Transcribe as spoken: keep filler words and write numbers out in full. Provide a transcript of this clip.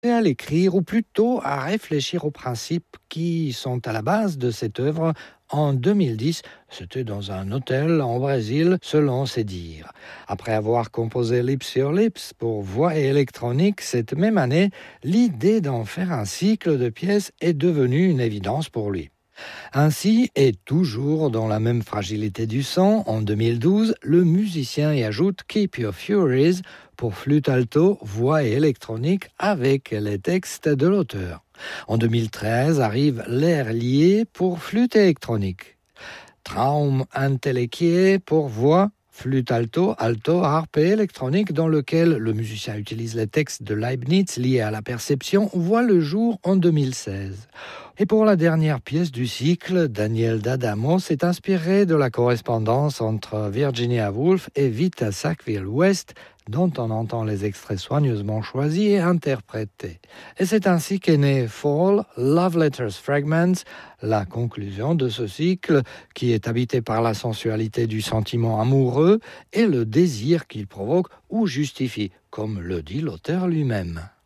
à l'écrire ou plutôt à réfléchir aux principes qui sont à la base de cette œuvre en deux mille dix. C'était dans un hôtel en Brésil, selon ses dires. Après avoir composé Lips sur Lips pour voix et électronique cette même année, l'idée d'en faire un cycle de pièces est devenue une évidence pour lui. Ainsi, et toujours dans la même fragilité du son, en deux mille douze, le musicien y ajoute Keep Your Furies pour flûte alto, voix et électronique avec les textes de l'auteur. En deux mille treize arrive L'air lié pour flûte électronique. Traum Entelequiae pour voix, flûte alto, alto, harpe et électronique dans lequel le musicien utilise les textes de Leibniz liés à la perception voit le jour en deux mille seize. Et pour la dernière pièce du cycle, Daniel D'Adamo s'est inspiré de la correspondance entre Virginia Woolf et Vita Sackville-West, dont on entend les extraits soigneusement choisis et interprétés. Et c'est ainsi qu'est né Fall, Love Letters Fragments, la conclusion de ce cycle qui est habité par la sensualité du sentiment amoureux et le désir qu'il provoque ou justifie, comme le dit l'auteur lui-même.